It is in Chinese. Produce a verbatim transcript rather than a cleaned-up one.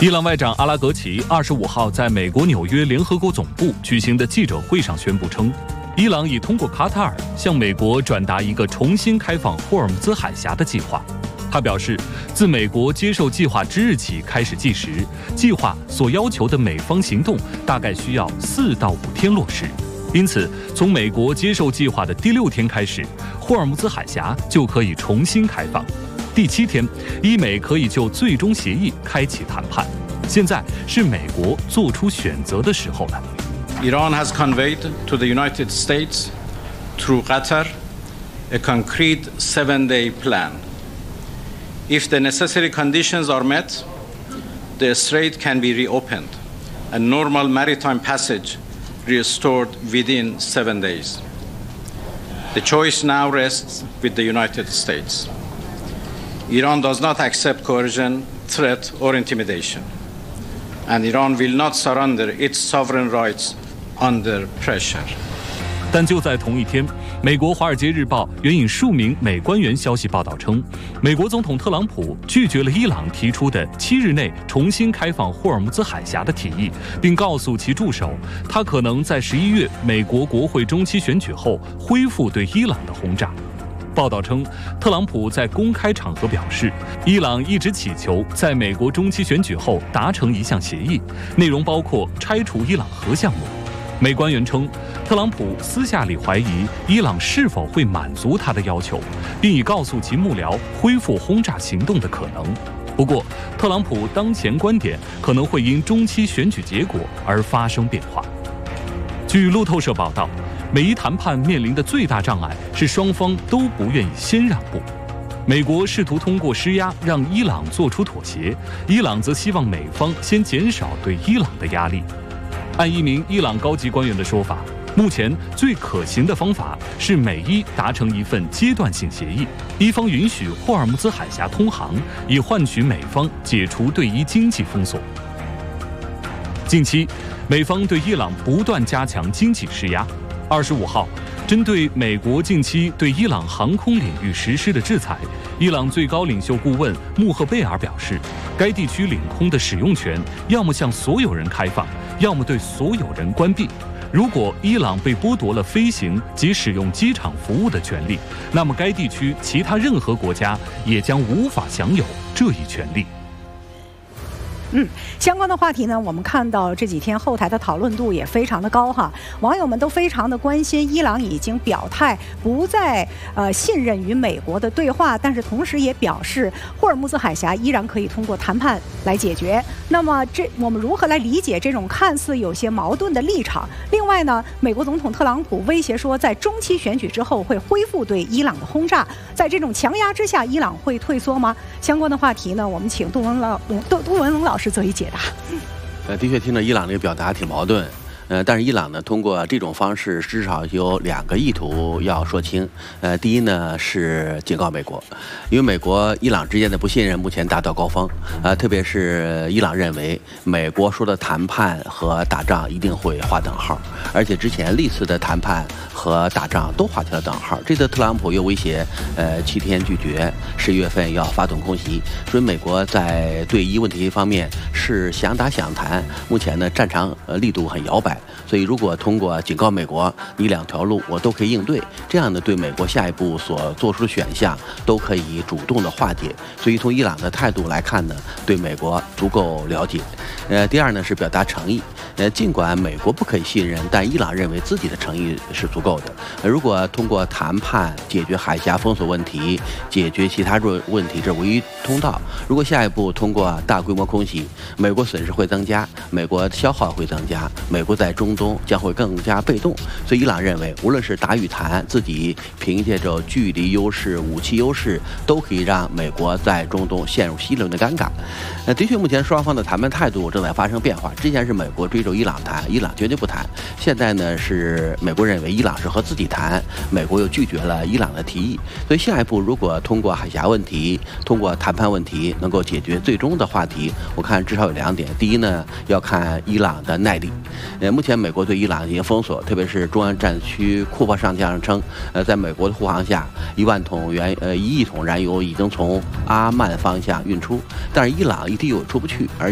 伊朗外长阿拉格齐二十五号在美国纽约联合国总部举行的记者会上宣布称，伊朗已通过卡塔尔向美国转达一个重新开放霍尔木兹海峡的计划。他表示，自美国接受计划之日起开始计时，计划所要求的美方行动大概需要四到五天落实。因此，从美国接受计划的第六天开始，霍尔木兹海峡就可以重新开放。第七天，伊美可以就最终协议开启谈判。现在是美国做出选择的时候了。 Iran has conveyed to the United States through Qatar a concrete seven-day plan. If the necessary conditions are met, the strait can be reopened and normal maritime passage restored within seven days. The choice now rests with the United States. Iran does not accept coercion, threat, or intimidation, and Iran will not surrender its sovereign rights under pressure. 但就在同一天，美国《华尔街日报》援引数名美官员消息报道称，美国总统特朗普拒绝了伊朗提出的七日内重新开放霍尔木兹海峡的提议，并告诉其助手，他可能在十一月美国国会中期选举后恢复对伊朗的轰炸。报道称，特朗普在公开场合表示，伊朗一直祈求在美国中期选举后达成一项协议，内容包括拆除伊朗核项目。美官员称，特朗普私下里怀疑伊朗是否会满足他的要求，并已告诉其幕僚恢复轰炸行动的可能。不过，特朗普当前观点可能会因中期选举结果而发生变化。据路透社报道，美伊谈判面临的最大障碍是双方都不愿意先让步。美国试图通过施压让伊朗做出妥协，伊朗则希望美方先减少对伊朗的压力。按一名伊朗高级官员的说法，目前最可行的方法是美伊达成一份阶段性协议，伊方允许霍尔木兹海峡通航，以换取美方解除对伊经济封锁。近期，美方对伊朗不断加强经济施压。二十五号，针对美国近期对伊朗航空领域实施的制裁，伊朗最高领袖顾问穆赫贝尔表示，该地区领空的使用权要么向所有人开放，要么对所有人关闭。如果伊朗被剥夺了飞行及使用机场服务的权利，那么该地区其他任何国家也将无法享有这一权利。 嗯，相关的话题呢，我们看到这几天后台的讨论度也非常的高哈，网友们都非常的关心，伊朗已经表态不再呃信任与美国的对话，但是同时也表示霍尔木兹海峡依然可以通过谈判来解决。那么这我们如何来理解这种看似有些矛盾的立场？另外呢，美国总统特朗普威胁说，在中期选举之后会恢复对伊朗的轰炸，在这种强压之下，伊朗会退缩吗？相关的话题呢，我们请杜文老杜杜文龙老师做一解答。 呃，的确听着伊朗这个表达挺矛盾。呃，但是伊朗呢，通过这种方式，至少有两个意图要说清。呃，第一呢是警告美国，因为美国伊朗之间的不信任目前达到高峰，呃，特别是伊朗认为美国说的谈判和打仗一定会划等号，而且之前历次的谈判和打仗都划起了等号。这次特朗普又威胁，呃，七天拒绝，十一月份要发动空袭，所以美国在对伊问题方面是想打想谈，目前呢战场呃力度很摇摆。所以，如果通过警告美国，你两条路我都可以应对，这样呢，对美国下一步所做出的选项都可以主动的化解。所以，从伊朗的态度来看呢，对美国足够了解。呃，第二呢是表达诚意。呃，尽管美国不可以信任，但伊朗认为自己的诚意是足够的。呃、如果通过谈判解决海峡封锁问题，解决其他问题，这是唯一通道。如果下一步通过大规模空袭，美国损失会增加，美国消耗会增加，美国在中东将会更加被动。所以伊朗认为，无论是打与谈，自己凭借着距离优势、武器优势，都可以让美国在中东陷入新一轮的尴尬。呃，的确，目前双方的谈判态度正在发生变化。之前是美国追着伊朗谈，伊朗绝对不谈。现在呢是美国认为伊朗是和自己谈，美国又拒绝了伊朗的提议。所以下一步如果通过海峡问题，通过谈判问题能够解决最终的话题，我看至少有两点。第一呢，要看伊朗的耐力。呃，目前美国对伊朗进行封锁，特别是中央战区库珀上将称，呃，在美国的护航下，一万桶原呃一亿桶燃油已经从阿曼方向运出，但是伊朗一滴油出不去，而